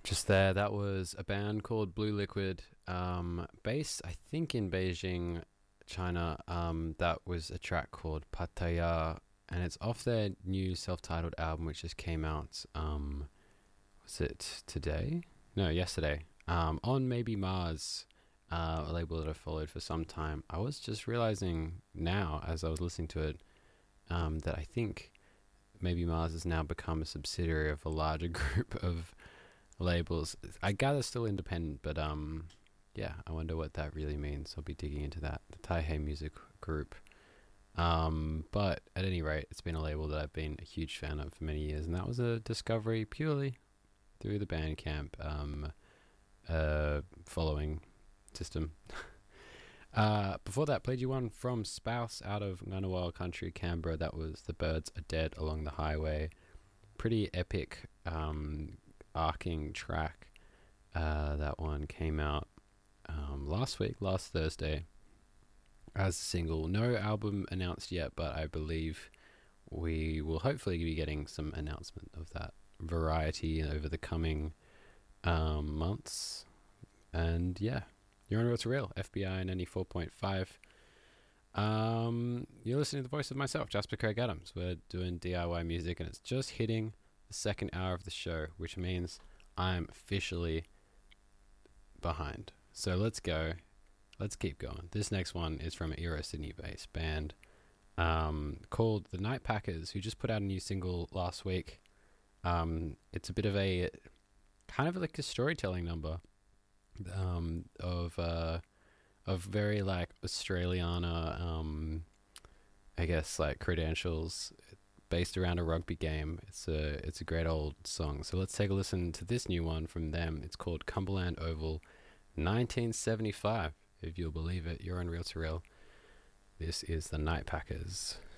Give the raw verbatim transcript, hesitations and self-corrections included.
Just there, that was a band called Blue Liquid, um, based, I think, in Beijing, China. Um, that was a track called Pattaya, and it's off their new self-titled album, which just came out. Um, was it today? No, yesterday. Um, on Maybe Mars, uh, a label that I followed for some time. I was just realizing now, as I was listening to it, um, that I think Maybe Mars has now become a subsidiary of a larger group of labels. I gather still independent, but um, yeah, I wonder what that really means. I'll be digging into that. The Taihei Music Group. Um, but at any rate, it's been a label that I've been a huge fan of for many years, and that was a discovery purely through the Bandcamp um, uh, following system. uh, before that, played you one from Spouse out of Ngunnawal Country, Canberra. That was The Birds Are Dead Along the Highway. Pretty epic um, arcing track. Uh, that one came out um, last week, last Thursday, as a single. No album announced yet, but I believe we will hopefully be getting some announcement of that variety over the coming um, months. And yeah, you're on Real to Real, F B I ninety-four point five. Um, you're listening to the voice of myself, Jasper Craig Adams. We're doing D I Y music, and it's just hitting the second hour of the show, which means I'm officially behind. So let's go. Let's keep going. This next one is from an Euro Sydney-based band um, called the Night Packers, who just put out a new single last week. Um, it's a bit of a kind of like a storytelling number um, of uh, of very like Australiana, um, I guess, like credentials based around a rugby game. It's a it's a great old song. So let's take a listen to this new one from them. It's called Cumberland Oval, nineteen seventy-five. If you'll believe it, you're on Real to Real. This is the Night Packers.